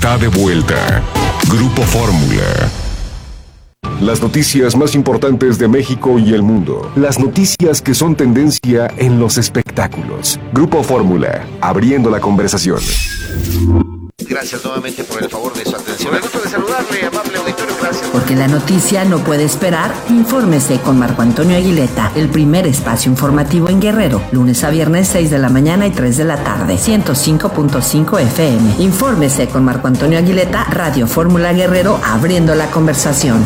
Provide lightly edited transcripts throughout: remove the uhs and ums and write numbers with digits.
está de vuelta. Grupo Fórmula. Las noticias más importantes de México y el mundo. Las noticias que son tendencia en los espectáculos. Grupo Fórmula, abriendo la conversación. Gracias nuevamente por el favor de su atención. Me gusta de saludarle, amable auditorio, gracias. Porque la noticia no puede esperar, infórmese con Marco Antonio Aguileta, el primer espacio informativo en Guerrero, lunes a viernes 6 de la mañana y 3 de la tarde, 105.5 FM. Infórmese con Marco Antonio Aguileta, Radio Fórmula Guerrero, abriendo la conversación.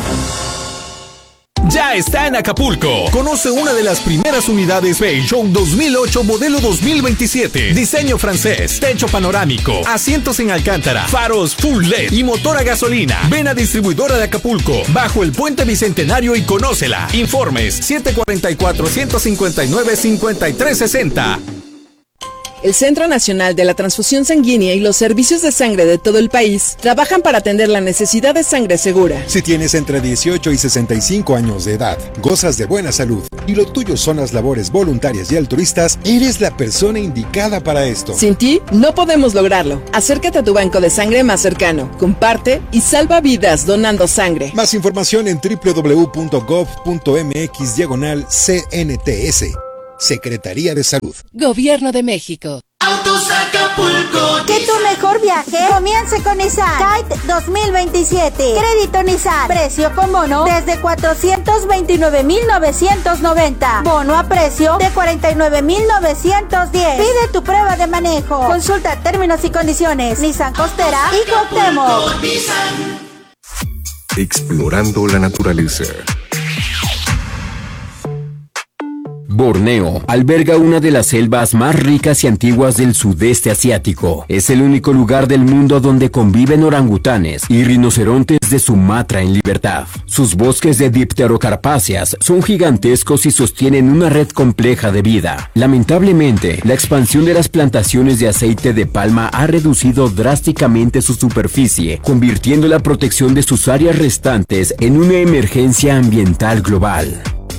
Ya está en Acapulco. Conoce una de las primeras unidades Peugeot 2008 modelo 2027. Diseño francés, techo panorámico, asientos en alcántara, faros full LED y motor a gasolina. Ven a Distribuidora de Acapulco, bajo el Puente Bicentenario y conócela. Informes 744-159-5360. El Centro Nacional de la Transfusión Sanguínea y los servicios de sangre de todo el país trabajan para atender la necesidad de sangre segura. Si tienes entre 18 y 65 años de edad, gozas de buena salud y lo tuyo son las labores voluntarias y altruistas, eres la persona indicada para esto. Sin ti, no podemos lograrlo. Acércate a tu banco de sangre más cercano, comparte y salva vidas donando sangre. Más información en www.gov.mx/CNTS. Secretaría de Salud. Gobierno de México. Autos Acapulco. Que tu mejor viaje comience con Nissan Kite 2027. Crédito Nissan. Precio con bono desde 429,990. Bono a precio de 49,910. Pide tu prueba de manejo. Consulta términos y condiciones. Nissan Costera y Cuauhtémoc. Explorando la naturaleza. Borneo alberga una de las selvas más ricas y antiguas del sudeste asiático. Es el único lugar del mundo donde conviven orangutanes y rinocerontes de Sumatra en libertad. Sus bosques de dipterocarpáceas son gigantescos y sostienen una red compleja de vida. Lamentablemente, la expansión de las plantaciones de aceite de palma ha reducido drásticamente su superficie, convirtiendo la protección de sus áreas restantes en una emergencia ambiental global.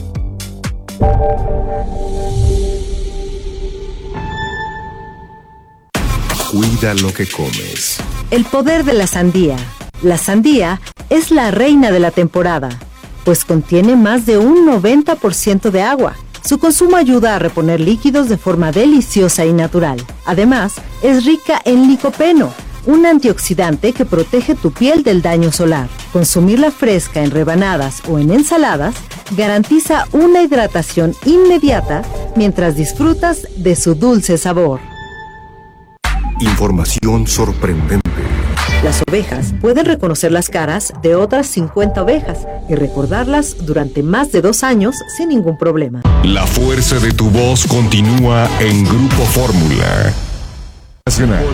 Cuida lo que comes. El poder de la sandía. La sandía es la reina de la temporada, pues contiene más de un 90% de agua. Su consumo ayuda a reponer líquidos de forma deliciosa y natural. Además, es rica en licopeno, un antioxidante que protege tu piel del daño solar. Consumirla fresca en rebanadas o en ensaladas garantiza una hidratación inmediata mientras disfrutas de su dulce sabor. Información sorprendente. Las ovejas pueden reconocer las caras de otras 50 ovejas y recordarlas durante más de 2 años sin ningún problema. La fuerza de tu voz continúa en Grupo Fórmula. Nacional.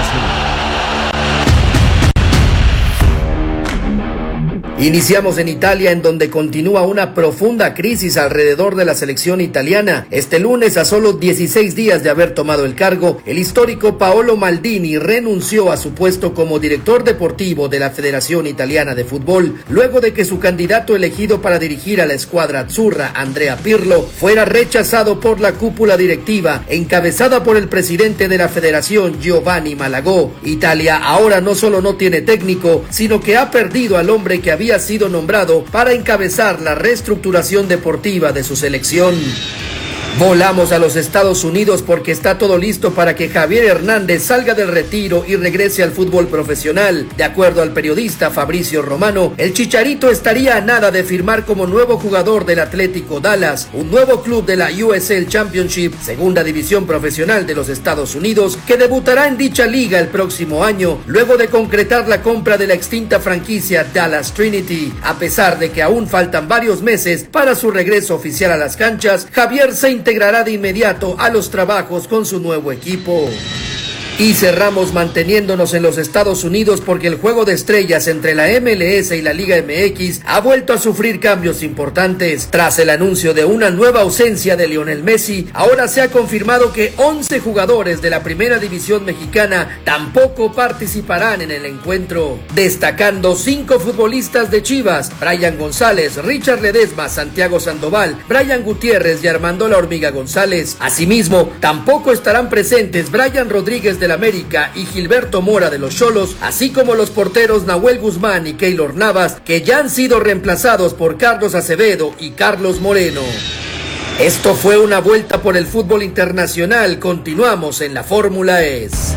Iniciamos en Italia, en donde continúa una profunda crisis alrededor de la selección italiana. Este lunes, a solo 16 días de haber tomado el cargo, el histórico Paolo Maldini renunció a su puesto como director deportivo de la Federación Italiana de Fútbol, luego de que su candidato elegido para dirigir a la escuadra azzurra, Andrea Pirlo, fuera rechazado por la cúpula directiva, encabezada por el presidente de la federación, Giovanni Malagò. Italia ahora no solo no tiene técnico, sino que ha perdido al hombre que había sido nombrado para encabezar la reestructuración deportiva de su selección. Volamos a los Estados Unidos porque está todo listo para que Javier Hernández salga del retiro y regrese al fútbol profesional. De acuerdo al periodista Fabrizio Romano, el Chicharito estaría a nada de firmar como nuevo jugador del Atlético Dallas, un nuevo club de la USL Championship, segunda división profesional de los Estados Unidos, que debutará en dicha liga el próximo año, luego de concretar la compra de la extinta franquicia Dallas Trinity. A pesar de que aún faltan varios meses para su regreso oficial a las canchas, Javier se integrará de inmediato a los trabajos con su nuevo equipo. Y cerramos manteniéndonos en los Estados Unidos porque el juego de estrellas entre la MLS y la Liga MX ha vuelto a sufrir cambios importantes. Tras el anuncio de una nueva ausencia de Lionel Messi, ahora se ha confirmado que 11 jugadores de la primera división mexicana tampoco participarán en el encuentro, destacando 5 futbolistas de Chivas: Brian González, Richard Ledesma, Santiago Sandoval, Brian Gutiérrez y Armando La Hormiga González. Asimismo, tampoco estarán presentes Brian Rodríguez de del América y Gilberto Mora de los Xolos, así como los porteros Nahuel Guzmán y Keylor Navas, que ya han sido reemplazados por Carlos Acevedo y Carlos Moreno. Esto fue una vuelta por el fútbol internacional. Continuamos en la Fórmula ES.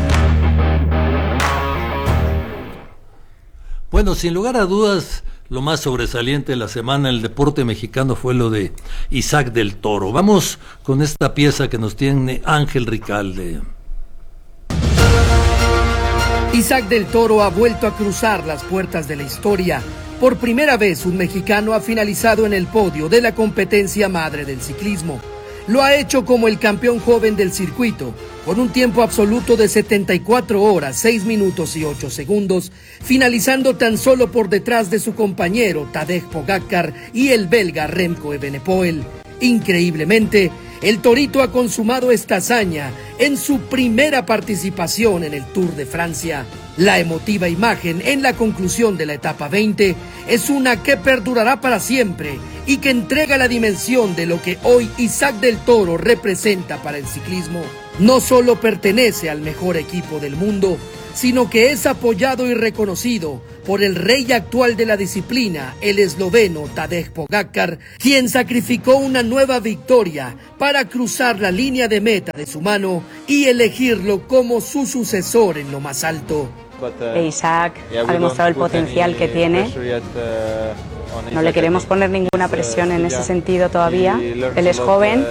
Bueno, sin lugar a dudas, lo más sobresaliente de la semana en el deporte mexicano fue lo de Isaac del Toro. Vamos con esta pieza que nos tiene Ángel Ricalde. Isaac del Toro ha vuelto a cruzar las puertas de la historia. Por primera vez un mexicano ha finalizado en el podio de la competencia madre del ciclismo. Lo ha hecho como el campeón joven del circuito, con un tiempo absoluto de 74 horas, 6 minutos y 8 segundos, finalizando tan solo por detrás de su compañero Tadej Pogačar y el belga Remco Evenepoel. Increíblemente, el Torito ha consumado esta hazaña en su primera participación en el Tour de Francia. La emotiva imagen en la conclusión de la etapa 20 es una que perdurará para siempre y que entrega la dimensión de lo que hoy Isaac del Toro representa para el ciclismo. No solo pertenece al mejor equipo del mundo, sino que es apoyado y reconocido por el rey actual de la disciplina, el esloveno Tadej Pogačar, quien sacrificó una nueva victoria para cruzar la línea de meta de su mano y elegirlo como su sucesor en lo más alto. Isaac ha demostrado el potencial que tiene. No le queremos poner ninguna presión en ese sentido todavía. Él es joven,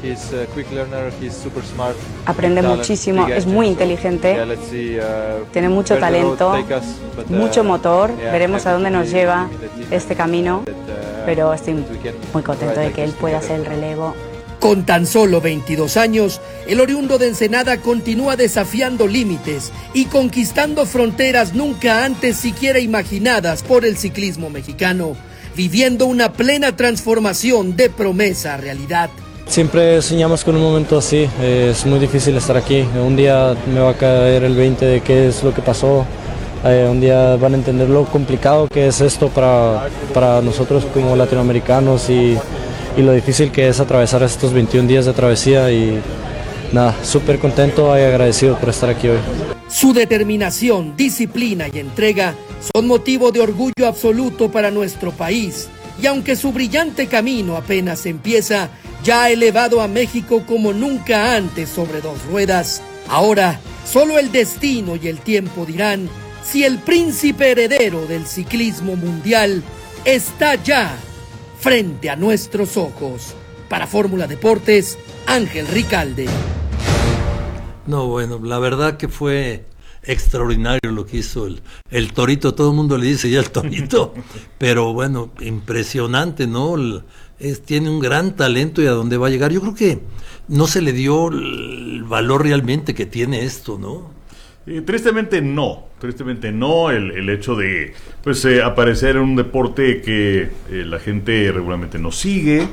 aprende muchísimo, es muy inteligente, tiene mucho talento, mucho motor. Veremos a dónde nos lleva este camino, pero estoy muy contento de que él pueda hacer el relevo. Con tan solo 22 años, el oriundo de Ensenada continúa desafiando límites y conquistando fronteras nunca antes siquiera imaginadas por el ciclismo mexicano, viviendo una plena transformación de promesa a realidad. Siempre soñamos con un momento así, es muy difícil estar aquí. Un día me va a caer el 20 de qué es lo que pasó. Un día van a entender lo complicado que es esto para nosotros como latinoamericanos y lo difícil que es atravesar estos 21 días de travesía y nada, súper contento y agradecido por estar aquí hoy. Su determinación, disciplina y entrega son motivo de orgullo absoluto para nuestro país y aunque su brillante camino apenas empieza, ya ha elevado a México como nunca antes sobre dos ruedas. Ahora, solo el destino y el tiempo dirán si el príncipe heredero del ciclismo mundial está ya frente a nuestros ojos. Para Fórmula Deportes, Ángel Ricalde. No, bueno, la verdad que fue extraordinario lo que hizo el Torito. Todo el mundo le dice ya el Torito, pero bueno, impresionante, ¿no? Tiene un gran talento y a dónde va a llegar. Yo creo que no se le dio el valor realmente que tiene esto, ¿no? Tristemente no, el hecho de aparecer en un deporte que la gente regularmente no sigue,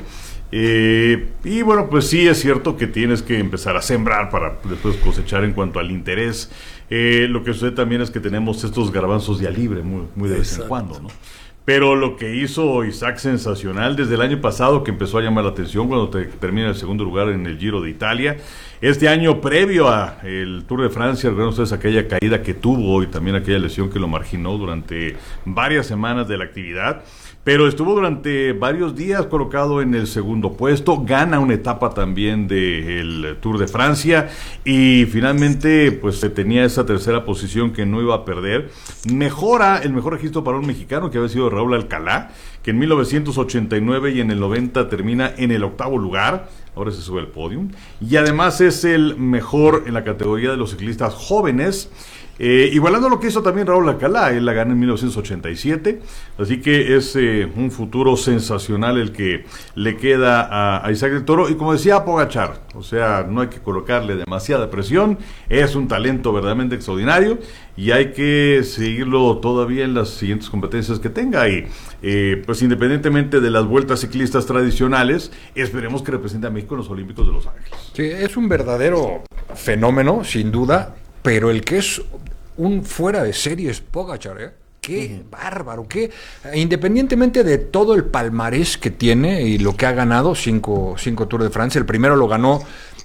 y bueno, pues sí es cierto que tienes que empezar a sembrar para después cosechar en cuanto al interés. Lo que sucede también es que tenemos estos garbanzos día libre muy de vez en cuando, ¿no? Pero lo que hizo Isaac sensacional desde el año pasado, que empezó a llamar la atención cuando termina el segundo lugar en el Giro de Italia. Este año previo a el Tour de Francia, recuerden ustedes aquella caída que tuvo y también aquella lesión que lo marginó durante varias semanas de la actividad. Pero estuvo durante varios días colocado en el segundo puesto, gana una etapa también del Tour de Francia y finalmente pues tenía esa tercera posición que no iba a perder. Mejora el mejor registro para un mexicano que había sido Raúl Alcalá, que en 1989 y en el 90 termina en el 8º lugar, ahora se sube al podium, y además es el mejor en la categoría de los ciclistas jóvenes. Igualando lo que hizo también Raúl Alcalá, él la ganó en 1987, así que es un futuro sensacional el que le queda a Isaac del Toro, y como decía Pogačar, o sea, no hay que colocarle demasiada presión, es un talento verdaderamente extraordinario y hay que seguirlo todavía en las siguientes competencias que tenga y pues independientemente de las vueltas ciclistas tradicionales, esperemos que represente a México en los Olímpicos de Los Ángeles. Sí, es un verdadero fenómeno, sin duda, pero el que es un fuera de serie es Pogačar, qué bárbaro, qué independientemente de todo el palmarés que tiene y lo que ha ganado, cinco Tour de Francia, el primero lo ganó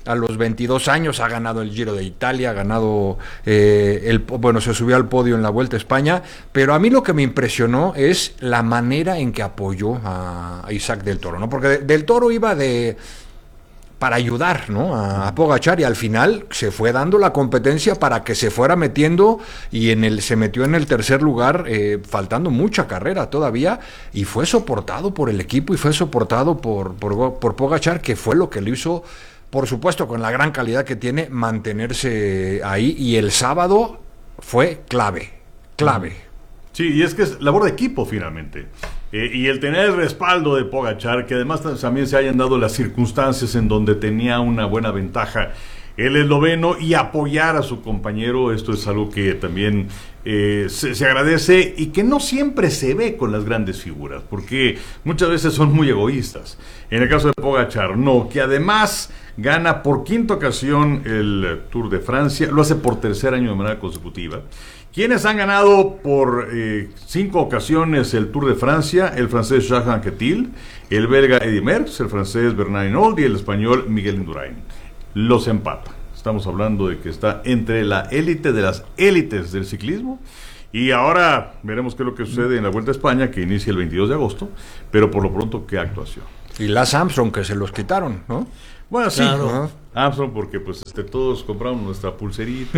a los 22 años, ha ganado el Giro de Italia, ha ganado, se subió al podio en la Vuelta a España, pero a mí lo que me impresionó es la manera en que apoyó a Isaac del Toro, ¿no? Porque del Toro iba para ayudar, ¿no? a Pogačar, y al final se fue dando la competencia para que se fuera metiendo, y se metió en el tercer lugar, faltando mucha carrera todavía, y fue soportado por el equipo y fue soportado por Pogačar, que fue lo que le hizo, por supuesto, con la gran calidad que tiene, mantenerse ahí, y el sábado fue clave. Sí, y es que es labor de equipo finalmente. Y el tener el respaldo de Pogačar, que además también se hayan dado las circunstancias en donde tenía una buena ventaja el esloveno, y apoyar a su compañero, esto es algo que también se agradece, y que no siempre se ve con las grandes figuras, porque muchas veces son muy egoístas. En el caso de Pogačar, no, que además gana por quinta ocasión el Tour de Francia, lo hace por tercer año de manera consecutiva. Quienes han ganado por 5 ocasiones el Tour de Francia: el francés Jacques Anquetil, el belga Eddy Merckx, el francés Bernard Hinault y el español Miguel Indurain. Los empata. Estamos hablando de que está entre la élite de las élites del ciclismo. Y ahora veremos qué es lo que sucede en la Vuelta a España, que inicia el 22 de agosto, pero por lo pronto, qué actuación. Y Lance Armstrong, que se los quitaron, ¿no? Bueno, sí, claro. Armstrong, porque pues todos compramos nuestra pulserita.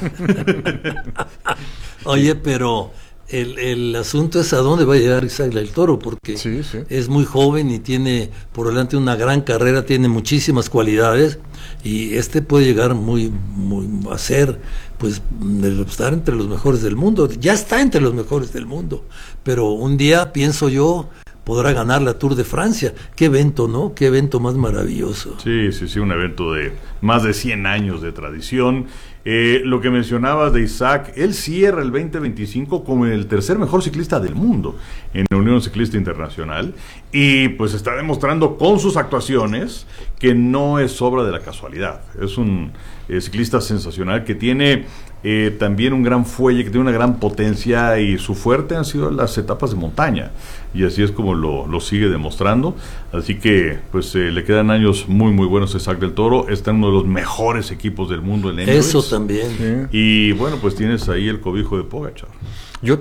Oye, pero el asunto es a dónde va a llegar Isaac del Toro, porque es muy joven y tiene por delante una gran carrera, tiene muchísimas cualidades, y puede llegar a ser, pues, estar entre los mejores del mundo. Ya está entre los mejores del mundo, pero un día, pienso yo, podrá ganar la Tour de Francia. Qué evento, ¿no? Qué evento más maravilloso. Sí, un evento de más de 100 años de tradición. Lo que mencionabas de Isaac, él cierra el 2025 como el tercer mejor ciclista del mundo en la Unión Ciclista Internacional, y pues está demostrando con sus actuaciones que no es obra de la casualidad. Es un ciclista sensacional que tiene también un gran fuelle, que tiene una gran potencia, y su fuerte han sido las etapas de montaña, y así es como lo sigue demostrando. Así que pues le quedan años muy muy buenos a Isaac del Toro. Está en uno de los mejores equipos del mundo en Emirates. Eso también. Sí. Y bueno, pues tienes ahí el cobijo de Pogačar. Yo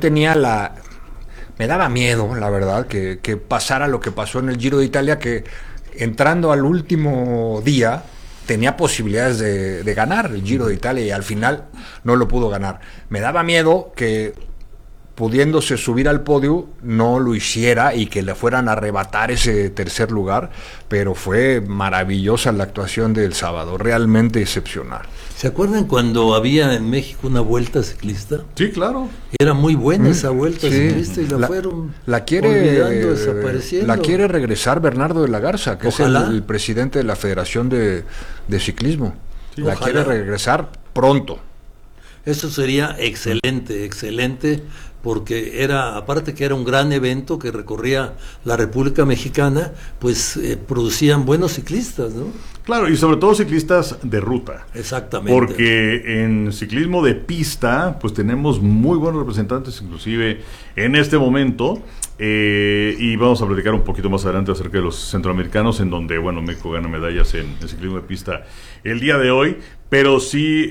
me daba miedo, la verdad, que pasara lo que pasó en el Giro de Italia, que entrando al último día tenía posibilidades de ganar el Giro de Italia, y al final no lo pudo ganar. Me daba miedo que, pudiéndose subir al podio, no lo hiciera y que le fueran a arrebatar ese tercer lugar, pero fue maravillosa la actuación del sábado, realmente excepcional. ¿Se acuerdan cuando había en México una vuelta ciclista? Sí, claro. Era muy buena esa vuelta ciclista, y la fueron olvidando, desapareciendo. La quiere regresar Bernardo de la Garza, que Ojalá. Es el presidente de la Federación de Ciclismo. Sí, la quiere regresar pronto. Eso sería excelente, porque aparte que era un gran evento que recorría la República Mexicana, pues producían buenos ciclistas, ¿no? Claro, y sobre todo ciclistas de ruta. Exactamente. Porque en ciclismo de pista, pues tenemos muy buenos representantes, inclusive en este momento, y vamos a platicar un poquito más adelante acerca de los centroamericanos, en donde, bueno, México gana medallas en ciclismo de pista el día de hoy. Pero sí,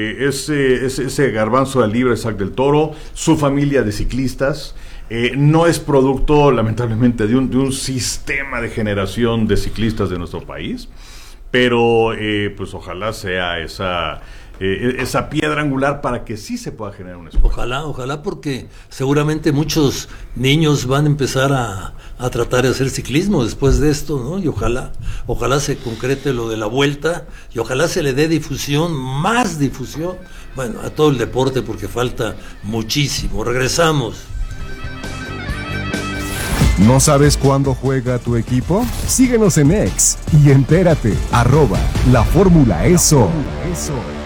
ese garbanzo de libra, Isaac del Toro, su familia de ciclistas, no es producto, lamentablemente, de un sistema de generación de ciclistas de nuestro país, pero pues ojalá sea esa piedra angular para que sí se pueda generar una escuela. Ojalá, porque seguramente muchos niños van a empezar a tratar de hacer ciclismo después de esto, ¿no? Y ojalá se concrete lo de la vuelta, y ojalá se le dé más difusión, bueno, a todo el deporte, porque falta muchísimo. Regresamos. ¿No sabes cuándo juega tu equipo? Síguenos en X y entérate. @LaFórmulaEso.